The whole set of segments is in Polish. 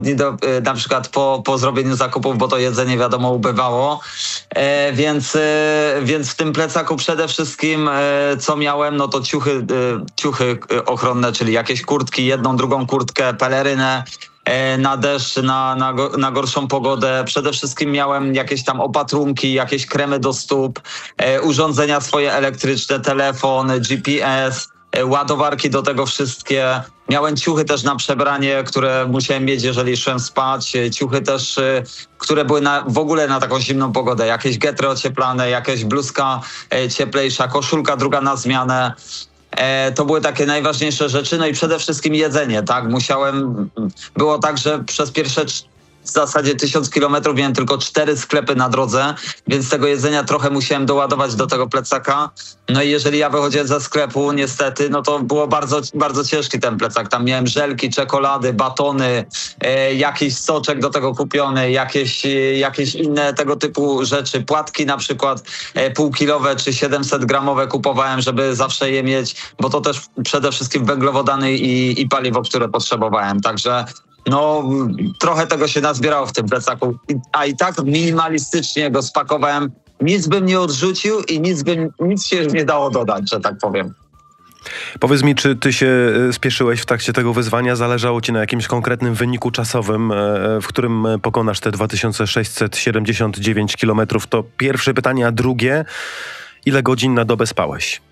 dni na przykład po zrobieniu zakupów, bo to jedzenie wiadomo ubywało. Więc w tym plecaku przede wszystkim co miałem, no to ciuchy ochronne, czyli jakieś kurtki, jedną, drugą kurtkę, pelerynę na deszcz, na gorszą pogodę. Przede wszystkim miałem jakieś tam opatrunki, jakieś kremy do stóp, urządzenia swoje elektryczne, telefon, GPS, ładowarki do tego wszystkie. Miałem ciuchy też na przebranie, które musiałem mieć, jeżeli szłem spać. Ciuchy też, które były w ogóle na taką zimną pogodę. Jakieś getry ocieplane, jakaś bluzka cieplejsza, koszulka druga na zmianę. To były takie najważniejsze rzeczy. No i przede wszystkim jedzenie, tak? Było tak, że przez pierwsze w zasadzie 1000 kilometrów miałem tylko 4 sklepy na drodze, więc tego jedzenia trochę musiałem doładować do tego plecaka. No i jeżeli ja wychodziłem ze sklepu, niestety, no to było bardzo, bardzo ciężki ten plecak. Tam miałem żelki, czekolady, batony, jakiś soczek do tego kupiony, jakieś inne tego typu rzeczy. Płatki na przykład półkilowe czy 700-gramowe kupowałem, żeby zawsze je mieć, bo to też przede wszystkim węglowodany i paliwo, które potrzebowałem. Także no, trochę tego się nazbierało w tym plecaku, a i tak minimalistycznie go spakowałem. Nic bym nie odrzucił i nic się nie dało dodać, że tak powiem. Powiedz mi, czy ty się spieszyłeś w trakcie tego wyzwania? Zależało ci na jakimś konkretnym wyniku czasowym, w którym pokonasz te 2679 kilometrów? To pierwsze pytanie, a drugie, ile godzin na dobę spałeś?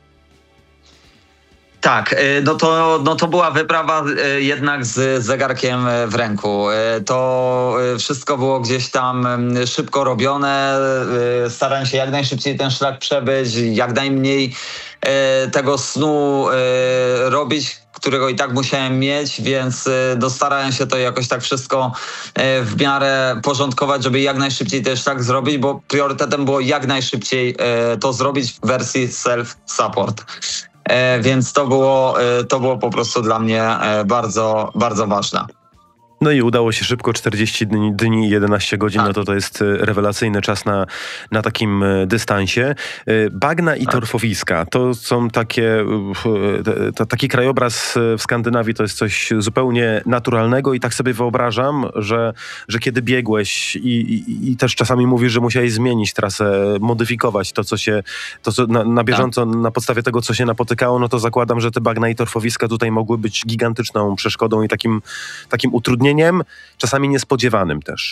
Tak, no to była wyprawa jednak z zegarkiem w ręku. To wszystko było gdzieś tam szybko robione. Starałem się jak najszybciej ten szlak przebyć, jak najmniej tego snu robić, którego i tak musiałem mieć, więc starałem się to jakoś tak wszystko w miarę porządkować, żeby jak najszybciej też tak zrobić, bo priorytetem było jak najszybciej to zrobić w wersji self-support. Więc to było po prostu dla mnie bardzo, bardzo ważne. No i udało się szybko, 40 dni i 11 godzin, tak. No to jest rewelacyjny czas na takim dystansie. Bagna i torfowiska, to są taki krajobraz w Skandynawii, to jest coś zupełnie naturalnego i tak sobie wyobrażam, że kiedy biegłeś i też czasami mówisz, że musiałeś zmienić trasę, modyfikować to, co na bieżąco, tak. Na podstawie tego, co się napotykało, no to zakładam, że te bagna i torfowiska tutaj mogły być gigantyczną przeszkodą i takim utrudnieniem, czasami niespodziewanym też.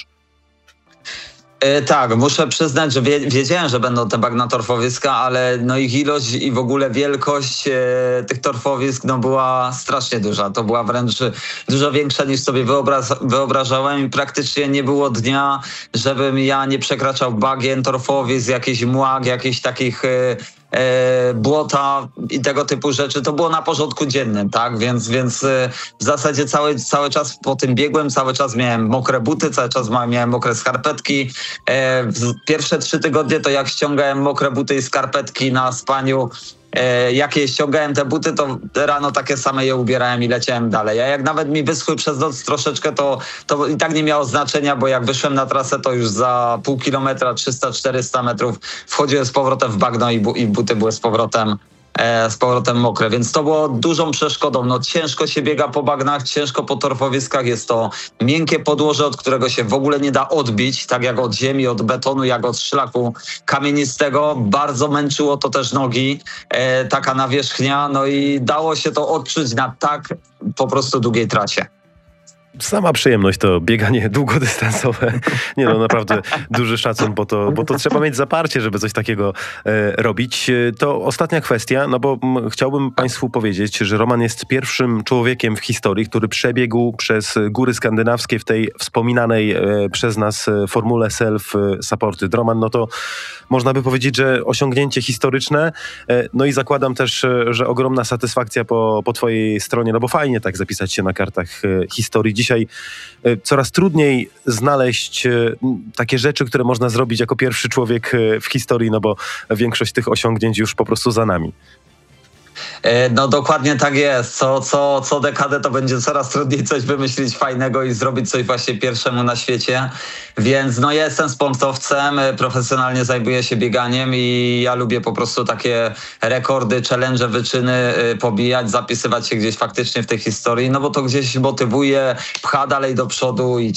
Tak, muszę przyznać, że wiedziałem, że będą te bagna torfowiska, ale no ich ilość i w ogóle wielkość tych torfowisk była strasznie duża. To była wręcz dużo większa niż sobie wyobrażałem i praktycznie nie było dnia, żebym ja nie przekraczał bagien, torfowisk, jakichś młag, jakichś takich błota i tego typu rzeczy. To było na porządku dziennym, tak? Więc w zasadzie cały czas po tym biegłem, cały czas miałem mokre buty, cały czas miałem mokre skarpetki. Pierwsze 3 tygodnie to jak ściągałem mokre buty i skarpetki na spaniu, jak je ściągałem te buty, to rano takie same je ubierałem i leciałem dalej. A jak nawet mi wyschły przez noc troszeczkę, to i tak nie miało znaczenia, bo jak wyszłem na trasę, to już za pół kilometra, 300-400 metrów wchodziłem z powrotem w bagno i buty były z powrotem mokre, więc to było dużą przeszkodą. No ciężko się biega po bagnach, ciężko po torfowiskach, jest to miękkie podłoże, od którego się w ogóle nie da odbić, tak jak od ziemi, od betonu, jak od szlaku kamienistego. Bardzo męczyło to też nogi, taka nawierzchnia, no i dało się to odczuć na tak po prostu długiej trasie. Sama przyjemność to bieganie długodystansowe. Nie no, naprawdę duży szacun, bo to trzeba mieć zaparcie, żeby coś takiego robić. To ostatnia kwestia, no bo chciałbym Państwu powiedzieć, że Roman jest pierwszym człowiekiem w historii, który przebiegł przez góry skandynawskie w tej wspominanej przez nas formule self-supported. Roman, no to można by powiedzieć, że osiągnięcie historyczne, no i zakładam też, że ogromna satysfakcja po twojej stronie, no bo fajnie tak zapisać się na kartach historii. Dzisiaj coraz trudniej znaleźć takie rzeczy, które można zrobić jako pierwszy człowiek w historii, no bo większość tych osiągnięć już po prostu za nami. No dokładnie tak jest. Co dekadę to będzie coraz trudniej coś wymyślić fajnego i zrobić coś właśnie pierwszemu na świecie. Więc no ja jestem sportowcem, profesjonalnie zajmuję się bieganiem i ja lubię po prostu takie rekordy, challenge, wyczyny pobijać, zapisywać się gdzieś faktycznie w tej historii, no bo to gdzieś motywuje, pcha dalej do przodu i